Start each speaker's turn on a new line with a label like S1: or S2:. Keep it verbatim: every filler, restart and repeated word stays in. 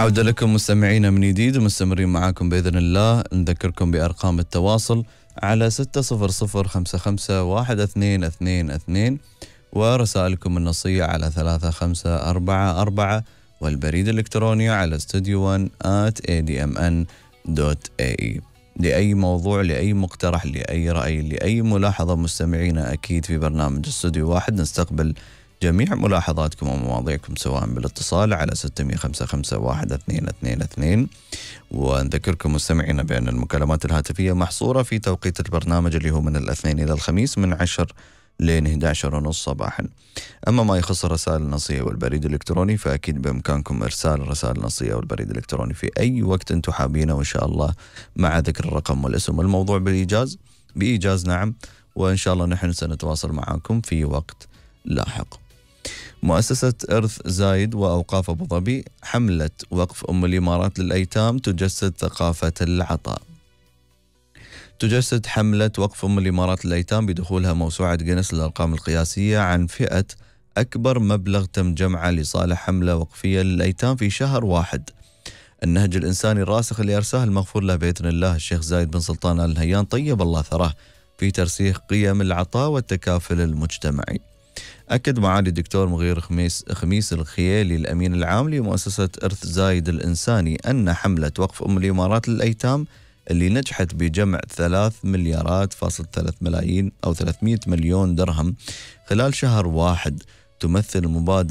S1: عودة لكم مستمعينا من جديد ومستمرين معاكم بإذن الله. نذكركم بأرقام التواصل على ستة صفر صفر خمسة خمسة واحد اثنين اثنين اثنين ورسائلكم النصية على ثلاثة خمسة أربعة أربعة والبريد الإلكتروني على ستوديو ون آت إيه دي إم إن دوت إيه إي. لأي موضوع، لأي مقترح، لأي رأي، لأي ملاحظة مستمعينا أكيد في برنامج استوديو واحد نستقبل جميع ملاحظاتكم ومواضيعكم سواء بالاتصال على ستة خمسة خمسة واحد اثنين اثنين اثنين. ونذكركم مستمعينا بأن المكالمات الهاتفية محصورة في توقيت البرنامج اللي هو من الاثنين إلى الخميس من عشر لين إحدى عشر ونص صباحا. أما ما يخص الرسائل النصية والبريد الإلكتروني فأكيد بإمكانكم إرسال الرسائل النصية والبريد الإلكتروني في أي وقت أنتم حابينه، وإن شاء الله مع ذكر الرقم والاسم والموضوع بالإيجاز بإيجاز نعم، وإن شاء الله نحن سنتواصل معكم في وقت لاحق. مؤسسة إرث زايد وأوقاف أبو ظبي حملة وقف أم الإمارات للأيتام تجسد ثقافة العطاء. تجسد حملة وقف أم الإمارات للأيتام بدخولها موسوعة جينيس للأرقام القياسية عن فئة أكبر مبلغ تم جمعه لصالح حملة وقفية للأيتام في شهر واحد. النهج الإنساني الراسخ اللي أرساه المغفور له بإذن الله الشيخ زايد بن سلطان آل نهيان طيب الله ثراه في ترسيخ قيم العطاء والتكافل المجتمعي. أكد معالي الدكتور مغير خميس, خميس الخيالي الأمين العام لمؤسسة إرث زايد الإنساني أن حملة وقف أم الإمارات للأيتام اللي نجحت بجمع ثلاث مليارات فاصل ثلاث ملايين أو ثلاثمئة مليون درهم خلال شهر واحد تمثل مبادرة